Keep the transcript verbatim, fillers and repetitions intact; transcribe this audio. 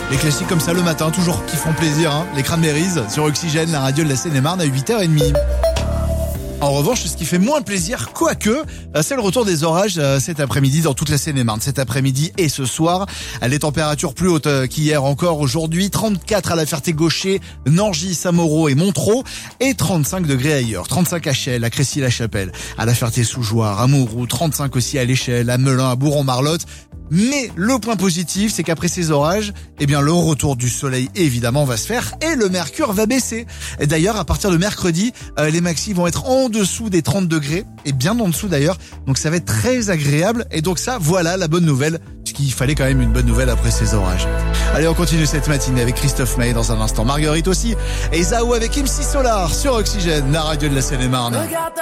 Les classiques comme ça le matin, toujours qui font plaisir, hein. Les Cranberries sur Oxygène, la radio de la Seine-et-Marne à huit heures trente. En revanche, ce qui fait moins plaisir, quoique, c'est le retour des orages cet après-midi dans toute la Seine-et-Marne. Cet après-midi et ce soir, les températures plus hautes qu'hier encore aujourd'hui. trente-quatre à la Ferté-Gaucher, Nangis, Saint-Mauro et Montereau et trente-cinq degrés ailleurs. trente-cinq à Chelles, à Crécy-la-Chapelle, à la Ferté-sous-Jouarre, à Mouroux, trente-cinq aussi à l'Échelle, à Melun, à Bourg-en-Marlotte. Mais le point positif, c'est qu'après ces orages, eh bien le retour du soleil évidemment va se faire et le mercure va baisser. Et d'ailleurs, à partir de mercredi, euh, les maxis vont être en dessous des trente degrés et bien en dessous d'ailleurs. Donc ça va être très agréable. Et donc ça, voilà la bonne nouvelle, puisqu'il fallait quand même une bonne nouvelle après ces orages. Allez, on continue cette matinée avec Christophe Maé dans un instant. Marguerite aussi et Zao avec M C Solar sur Oxygène, la radio de la Seine-et-Marne.